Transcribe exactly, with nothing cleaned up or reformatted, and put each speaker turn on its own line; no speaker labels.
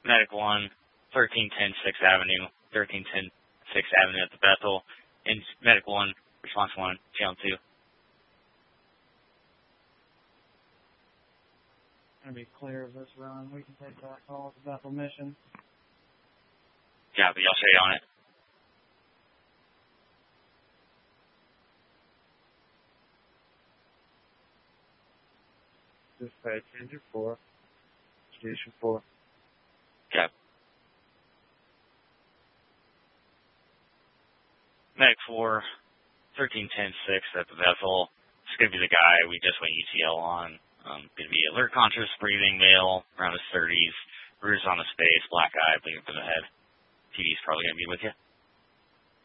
Medic one, thirteen ten sixth Avenue, thirteen ten sixth Avenue at the Bethel, and Medic one, Response one, Channel two.
Gonna be clear of this run. We can take that call to Bethel Mission.
Copy, I'll show you on it.
Dispatch engine four, station four.
Copy. Medic four, thirteen ten sixth at the Bethel. It's gonna be the guy we just went U T L on. Um, gonna be alert conscious, breathing, male, around his thirties, bruises on his face, black eye, bleeding from the head. T D's probably gonna be with you.